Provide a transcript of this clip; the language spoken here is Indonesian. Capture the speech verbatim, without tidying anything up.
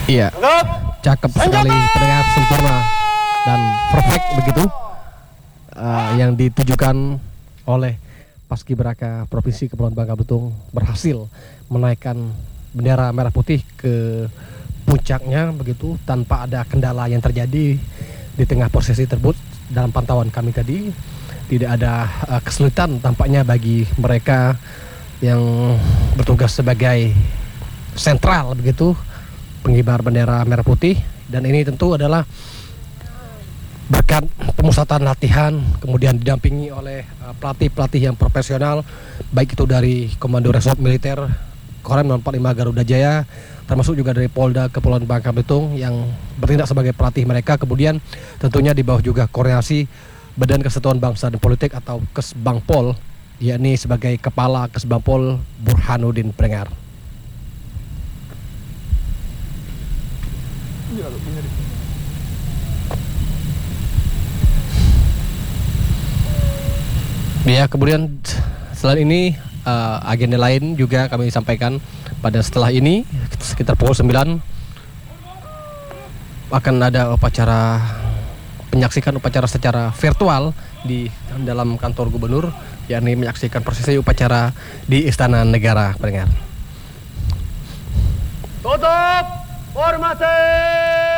Iya, cakep sekali pendengar, sempurna dan perfect begitu uh, yang ditujukan oleh Paskibraka Provinsi Kepulauan Bangka Belitung berhasil menaikkan bendera merah putih ke puncaknya begitu tanpa ada kendala yang terjadi di tengah prosesi tersebut. Dalam pantauan kami tadi tidak ada uh, kesulitan tampaknya bagi mereka yang bertugas sebagai sentral begitu pengibar bendera merah putih, dan ini tentu adalah berkat pemusatan latihan kemudian didampingi oleh uh, pelatih-pelatih yang profesional baik itu dari Komando Resort Militer Korem nol empat lima Garuda Jaya, termasuk juga dari Polda Kepulauan Bangka Belitung yang bertindak sebagai pelatih mereka, kemudian tentunya di bawah juga koordinasi Badan Kesatuan Bangsa dan Politik atau Kesbangpol, yakni sebagai Kepala Kesbangpol Burhanuddin Prengar. Ya, kemudian selain ini uh, agenda lain juga kami sampaikan pada setelah ini sekitar pukul sembilan akan ada upacara menyaksikan upacara secara virtual di dalam kantor gubernur, yakni menyaksikan prosesi upacara di Istana Negara, pendengar. Tutup formasi.